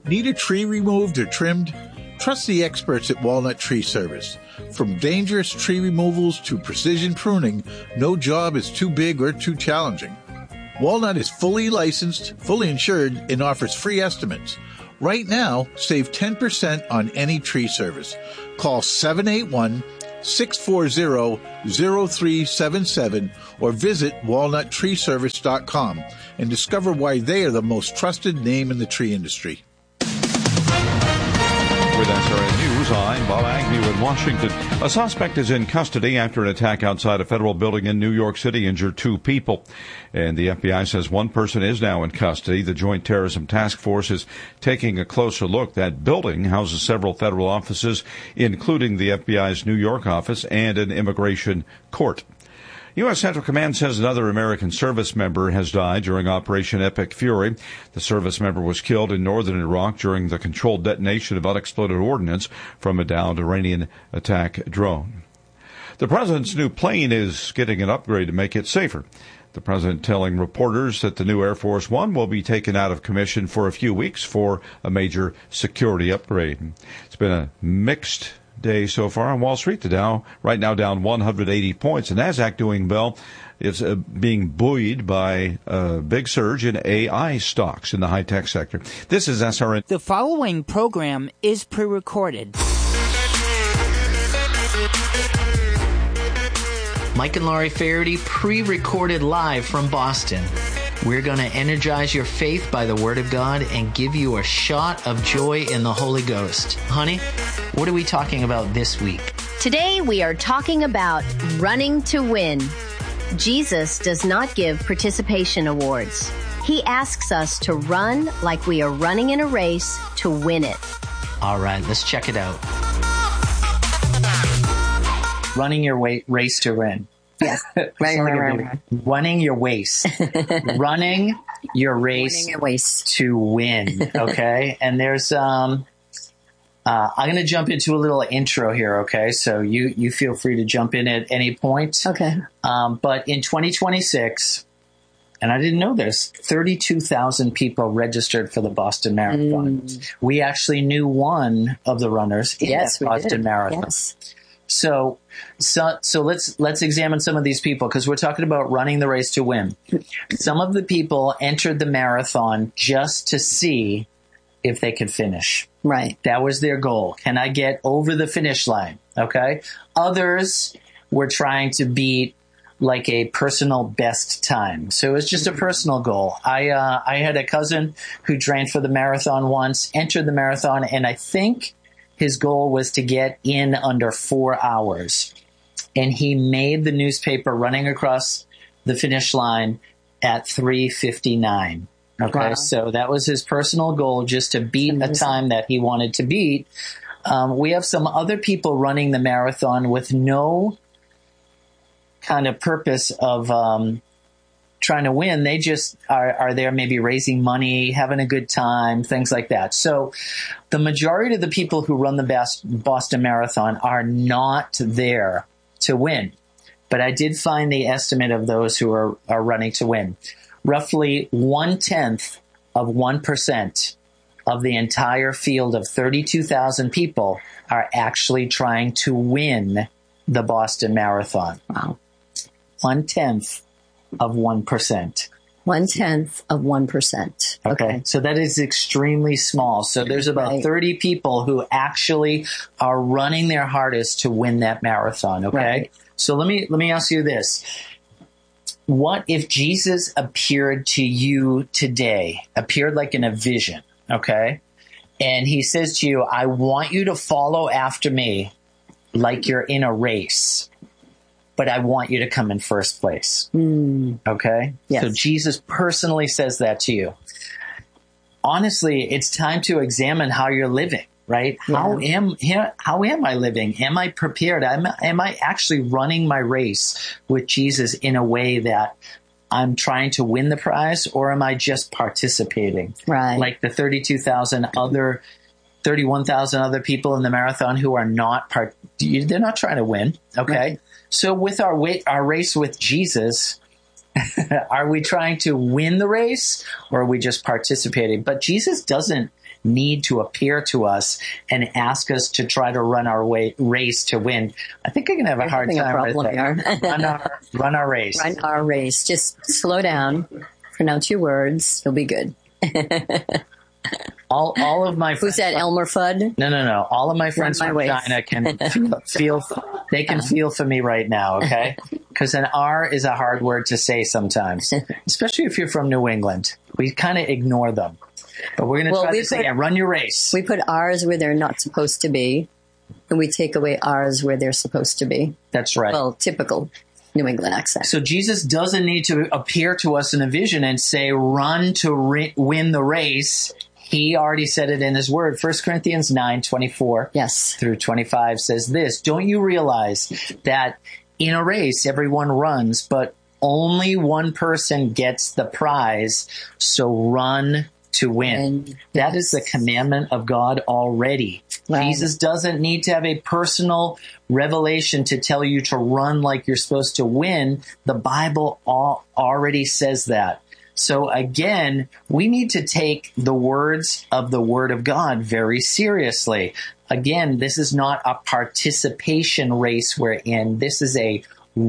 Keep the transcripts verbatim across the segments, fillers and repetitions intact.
Need a tree removed or trimmed? Trust the experts at Walnut Tree Service. From dangerous tree removals to precision pruning, no job is too big or too challenging. Walnut is fully licensed, fully insured, and offers free estimates. Right now, save ten percent on any tree service. Call seven eight one, six four zero, zero three seven seven or visit walnut tree service dot com and discover why they are the most trusted name in the tree industry. With S R N News, I'm Bob Agnew in Washington. A suspect is in custody after an attack outside a federal building in New York City injured two people. And the F B I says one person is now in custody. The Joint Terrorism Task Force is taking a closer look. That building houses several federal offices, including the F B I's New York office and an immigration court. U S. Central Command says another American service member has died during Operation Epic Fury. The service member was killed in northern Iraq during the controlled detonation of unexploded ordnance from a downed Iranian attack drone. The president's new plane is getting an upgrade to make it safer. The president telling reporters that the new Air Force One will be taken out of commission for a few weeks for a major security upgrade. It's been a mixed day so far on Wall Street. The Dow right now down one hundred eighty points. The Nasdaq doing well. It's uh, being buoyed by a big surge in A I stocks in the high-tech sector. This is S R N. The following program is pre-recorded. Mike and Laurie Faherty pre-recorded live from Boston. We're going to energize your faith by the Word of God and give you a shot of joy in the Holy Ghost. Honey, what are we talking about this week? Today we are talking about running to win. Jesus does not give participation awards. He asks us to run like we are running in a race to win it. All right, let's check it out. Running your wa- race to win. Yes. Right, right, right, right. Running your waist. Running your race Running your waist. to win. Okay. And there's, um, uh, I'm going to jump into a little intro here. Okay. So you, you feel free to jump in at any point. Okay. Um, but in twenty twenty-six, and I didn't know this, thirty-two thousand people registered for the Boston Marathon. Mm. We actually knew one of the runners in yes, that Boston did. Marathon. Yes. So, so, so let's, let's examine some of these people because we're talking about running the race to win. Some of the people entered the marathon just to see if they could finish. Right. That was their goal. Can I get over the finish line? Okay. Others were trying to beat like a personal best time. So it was just a personal goal. I, uh, I had a cousin who trained for the marathon once, entered the marathon, and I think his goal was to get in under four hours. And he made the newspaper running across the finish line at three fifty-nine. Okay, wow. So that was his personal goal, just to beat a time that he wanted to beat. Um, we have some other people running the marathon with no kind of purpose of um, trying to win. They just are, are there maybe raising money, having a good time, things like that. So the majority of the people who run the Boston Marathon are not there to win. But I did find the estimate of those who are, are running to win. Roughly one-tenth of one percent of the entire field of thirty-two thousand people are actually trying to win the Boston Marathon. Wow. One-tenth of one percent. One-tenth of one percent. Okay. okay. So that is extremely small. So there's about right. thirty people who actually are running their hardest to win that marathon. Okay. Right. So let me, let me ask you this. What if Jesus appeared to you today, appeared like in a vision, okay? And he says to you, I want you to follow after me like you're in a race, but I want you to come in first place, mm. okay? Yes. So Jesus personally says that to you. Honestly, it's time to examine how you're living. Right? Yeah. How am how am I living? Am I prepared? Am, am I actually running my race with Jesus in a way that I'm trying to win the prize, or am I just participating? Right. Like the thirty-two thousand other, thirty-one thousand other people in the marathon who are not part. They're not trying to win. Okay. Right. So with our our race with Jesus, Are we trying to win the race, or are we just participating? But Jesus doesn't need to appear to us and ask us to try to run our way, race to win. I think I'm going to have a You're hard having a time problem with that. here. run, our, run our race. Run our race. Just slow down, pronounce your words. You'll be good. All, all of my Who's that, Elmer Fudd? No, no, no. All of my friends my from ways. China can feel, feel, they can feel for me right now, okay? Because an R is a hard word to say sometimes, especially if you're from New England. We kind of ignore them. But we're going to Well, try we to say, put- yeah, run your race. We put R's where they're not supposed to be, and we take away R's where they're supposed to be. That's right. Well, typical New England accent. So Jesus doesn't need to appear to us in a vision and say, run to ri- win the race. He already said it in his word. First Corinthians nine twenty-four Yes. through twenty-five says this, don't you realize that in a race everyone runs, but only one person gets the prize, so run to win. And- That is the commandment of God already. Right. Jesus doesn't need to have a personal revelation to tell you to run like you're supposed to win. The Bible all, already says that. So again, we need to take the words of the Word of God very seriously. Again, this is not a participation race we're in. This is a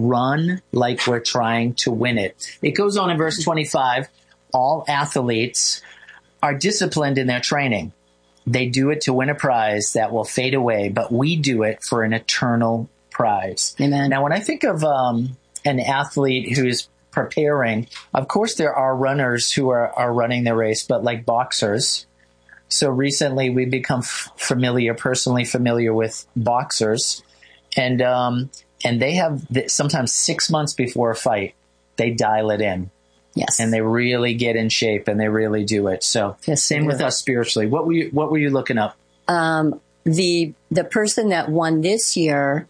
run like we're trying to win it. It goes on in verse twenty-five. All athletes are disciplined in their training. They do it to win a prize that will fade away, but we do it for an eternal prize. Amen. Now, when I think of um, an athlete who's preparing, of course, there are runners who are, are running the race, but like boxers. So recently we've become f- familiar, personally familiar with boxers. And, um, and they have th- sometimes six months before a fight, they dial it in. Yes. And they really get in shape and they really do it. So Yes, same they with do. us spiritually. What were you, what were you looking up? Um, the the person that won this year,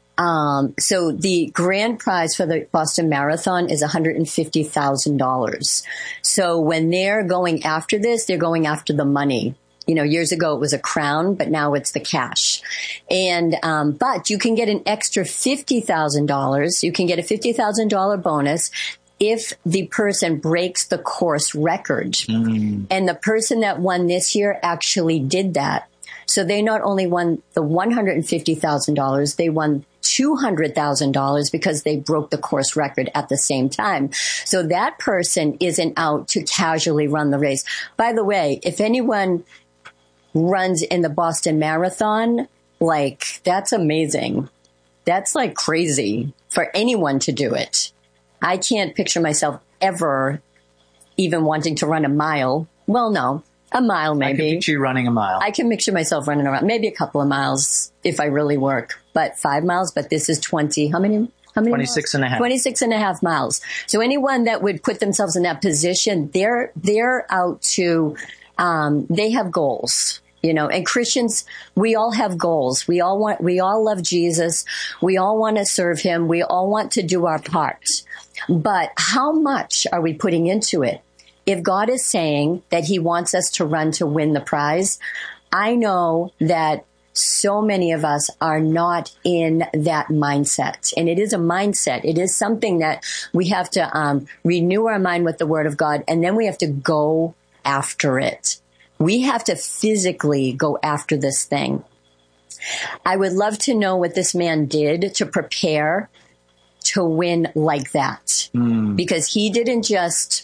um, so the grand prize for the Boston Marathon is one hundred fifty thousand dollars. So when they're going after this, they're going after the money. You know, years ago it was a crown, but now it's the cash. And, um, but you can get an extra fifty thousand dollars. You can get a fifty thousand dollars bonus if the person breaks the course record. Mm. And the person that won this year actually did that. So they not only won the one hundred fifty thousand dollars, they won two hundred thousand dollars because they broke the course record at the same time. So that person isn't out to casually run the race. By the way, if anyone runs in the Boston Marathon, like, that's amazing. That's like crazy for anyone to do it. I can't picture myself ever even wanting to run a mile. Well, no, a mile maybe. I can picture you running a mile. I can picture myself running around, maybe a couple of miles if I really work, but five miles, but this is twenty. How many? How many? twenty-six miles? and a half. twenty-six and a half miles. So anyone that would put themselves in that position, they're, they're out to, um, they have goals. You know, and Christians, we all have goals. We all want, we all love Jesus. We all want to serve him. We all want to do our part. But how much are we putting into it? If God is saying that he wants us to run to win the prize, I know that so many of us are not in that mindset. And it is a mindset. It is something that we have to um, renew our mind with the Word of God, and then we have to go after it. We have to physically go after this thing. I would love to know what this man did to prepare to win like that. Mm. Because he didn't just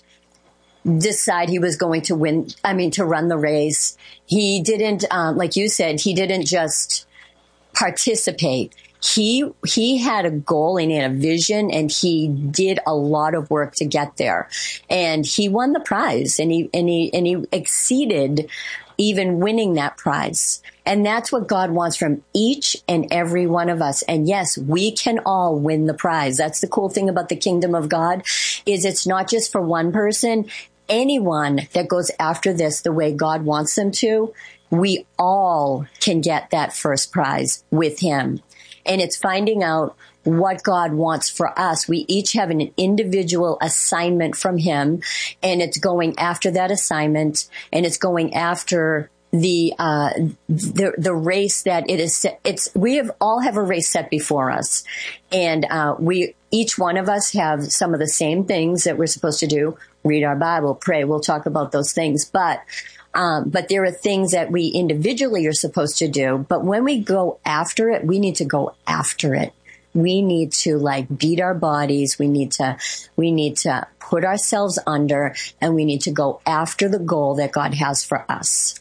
decide he was going to win, I mean, to run the race. He didn't, um, like you said, he didn't just participate. He, he had a goal and he had a vision, and he did a lot of work to get there. And he won the prize, and he, and he, and he exceeded even winning that prize. And that's what God wants from each and every one of us. And yes, we can all win the prize. That's the cool thing about the kingdom of God, is it's not just for one person. Anyone that goes after this the way God wants them to, we all can get that first prize with him. And it's finding out what God wants for us. We each have an individual assignment from him, and it's going after that assignment, and it's going after the uh, the the race that it is set, it's we have all have a race set before us, and uh, we each one of us have some of the same things that we're supposed to do: read our Bible, pray. We'll talk about those things, but um, but there are things that we individually are supposed to do. But when we go after it, we need to go after it. We need to like beat our bodies. We need to, we need to put ourselves under, and we need to go after the goal that God has for us.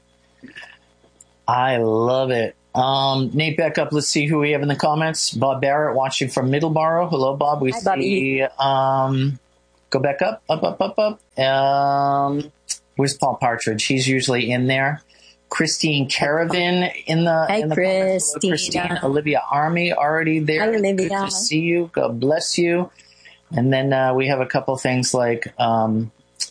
I love it. Um, Nate, back up. Let's see who we have in the comments. Bob Barrett watching from Middleborough. Hello, Bob. We Hi, see, um, go back up, up, up, up, up. Um, where's Paul Partridge? He's usually in there. Christine Caravan in the, Hi, in the Christina. Christine. Olivia Army already there. Hi, Olivia. Good to see you. God bless you. And then uh, we have a couple things like um,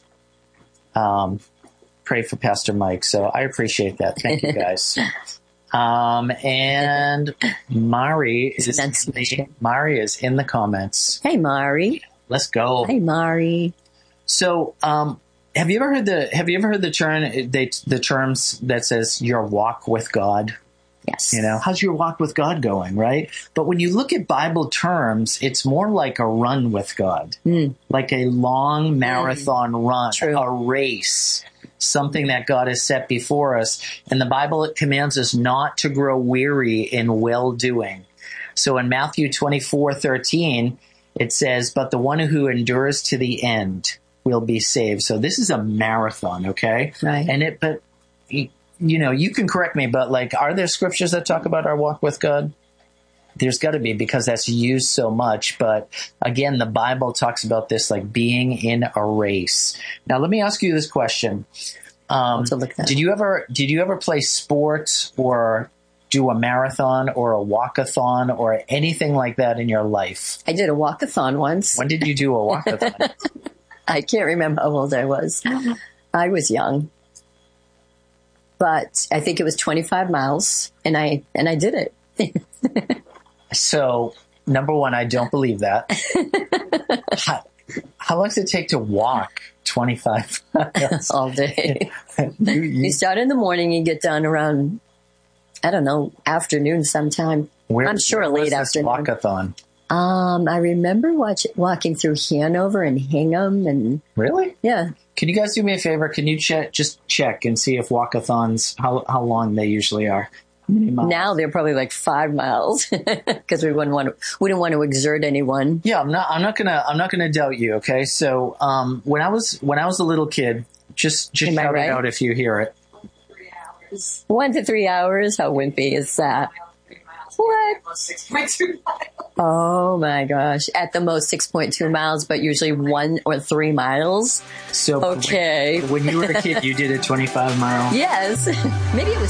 um, pray for Pastor Mike. So I appreciate that. Thank you, guys. um, and Mari is, in the, Mari is in the comments. Hey, Mari. Let's go. Hey, Mari. So, um, Have you ever heard the Have you ever heard the term they, the terms that says your walk with God? Yes. You know, how's your walk with God going, right? But when you look at Bible terms, it's more like a run with God, mm. like a long marathon mm. run, True. a race, something that God has set before us. And the Bible it commands us not to grow weary in well doing. So in Matthew twenty-four thirteen, it says, "But the one who endures to the end will be saved." So this is a marathon, okay? Right. And it, but you know, you can correct me, but like, are there scriptures that talk about our walk with God? There's got to be, because that's used so much. But again, the Bible talks about this like being in a race. Now, let me ask you this question: um, Did you ever, did you ever play sports or do a marathon or a walkathon or anything like that in your life? I did a walkathon once. When did you do a walkathon? I can't remember how old I was. I was young, but I think it was twenty-five miles, and I and I did it. So, number one, I don't believe that. how, how long does it take to walk twenty-five miles? All day. you, you, you start in the morning, you get done around, I don't know, afternoon sometime. Where, I'm sure where late was this afternoon. Walkathon. Um, I remember watch, walking through Hanover and Hingham, and really, yeah. Can you guys do me a favor? Can you check, just check and see if walkathons how how long they usually are? Now they're probably like five miles because we wouldn't want to. We didn't want to exert anyone. Yeah, I'm not. I'm not gonna. I'm not gonna doubt you. Okay, so um, when I was when I was a little kid, just just Am I shout right? it out if you hear it. Three hours. One to three hours. How wimpy is that? What? six point two miles. Oh my gosh. At the most six point two miles, but usually one or three miles. So okay. When, when you were a kid, you did a twenty-five mile. Yes. Maybe it was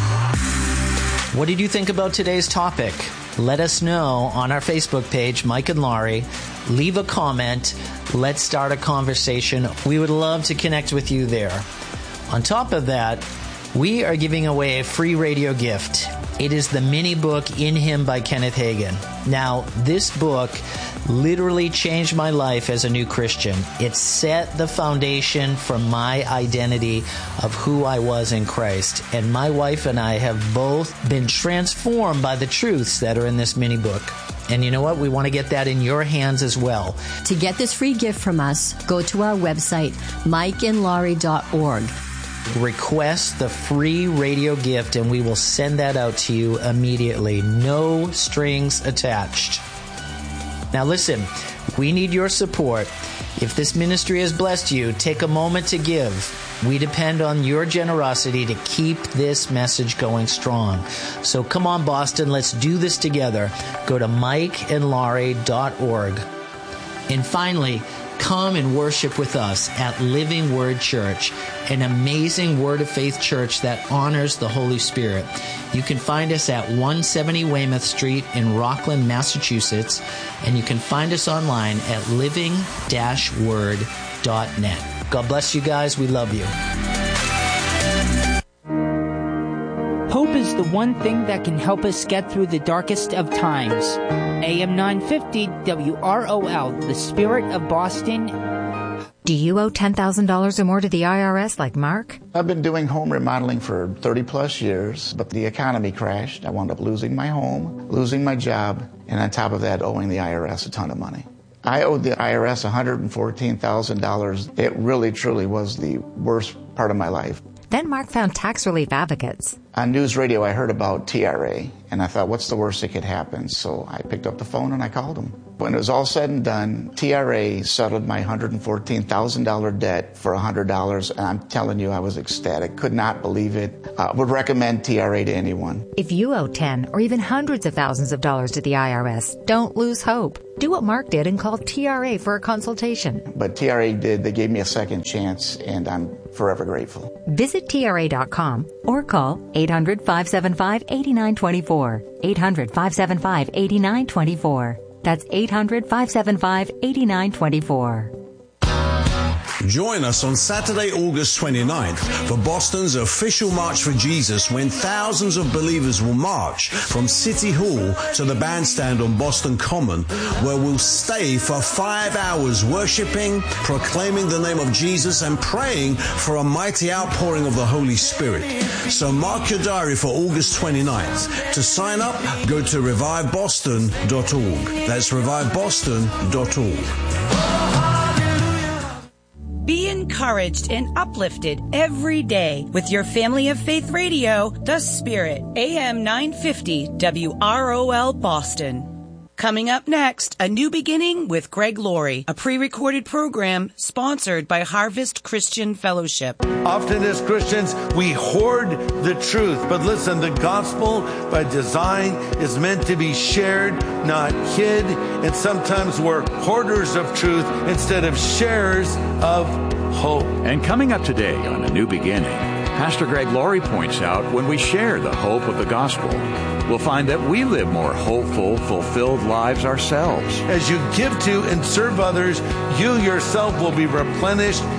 twenty. What did you think about today's topic? Let us know on our Facebook page, Mike and Laurie. Leave a comment. Let's start a conversation. We would love to connect with you there. On top of that, we are giving away a free radio gift. It is the mini book In Him by Kenneth Hagin. Now, this book literally changed my life as a new Christian. It set the foundation for my identity of who I was in Christ. And my wife and I have both been transformed by the truths that are in this mini book. And you know what? We want to get that in your hands as well. To get this free gift from us, go to our website, mike and laurie dot org. Request the free radio gift and we will send that out to you immediately. No strings attached. Now listen, we need your support. If this ministry has blessed you, take a moment to give. We depend on your generosity to keep this message going strong. So come on, Boston, let's do this together. Go to mike and laurie dot org. And finally, come and worship with us at Living Word Church, an amazing Word of Faith church that honors the Holy Spirit. You can find us at one seventy Weymouth Street in Rockland, Massachusetts, and you can find us online at living dash word dot net. God bless you guys. We love you. Hope is the one thing that can help us get through the darkest of times. A M nine fifty W R O L, the Spirit of Boston. Do you owe ten thousand dollars or more to the I R S like Mark? I've been doing home remodeling for thirty plus years, but the economy crashed. I wound up losing my home, losing my job, and on top of that, owing the I R S a ton of money. I owed the I R S one hundred fourteen thousand dollars. It really, truly was the worst part of my life. Then Mark found tax relief advocates. On news radio, I heard about T R A, and I thought, what's the worst that could happen? So I picked up the phone and I called them. When it was all said and done, T R A settled my one hundred fourteen thousand dollars debt for one hundred dollars, and I'm telling you, I was ecstatic. Could not believe it. Uh, would recommend T R A to anyone. If you owe ten or even hundreds of thousands of dollars to the I R S, don't lose hope. Do what Mark did and call T R A for a consultation. But T R A did. They gave me a second chance, and I'm forever grateful. Visit T R A dot com or call eight hundred, five seven five, eight nine two four. eight hundred, five seven five, eight nine two four. That's eight hundred, five seven five, eight nine two four. Join us on Saturday, August twenty-ninth for Boston's official March for Jesus, when thousands of believers will march from City Hall to the bandstand on Boston Common, where we'll stay for five hours worshiping, proclaiming the name of Jesus, and praying for a mighty outpouring of the Holy Spirit. So mark your diary for August twenty-ninth. To sign up, go to revive boston dot org. That's revive boston dot org. Be encouraged and uplifted every day with your Family of Faith Radio, The Spirit, A M nine fifty W R O L Boston. Coming up next, A New Beginning with Greg Laurie, a pre-recorded program sponsored by Harvest Christian Fellowship. Often as Christians, we hoard the truth. But listen, the gospel by design is meant to be shared, not hid. And sometimes we're hoarders of truth instead of sharers of hope. And coming up today on A New Beginning, Pastor Greg Laurie points out when we share the hope of the gospel, we'll find that we live more hopeful, fulfilled lives ourselves. As you give to and serve others, you yourself will be replenished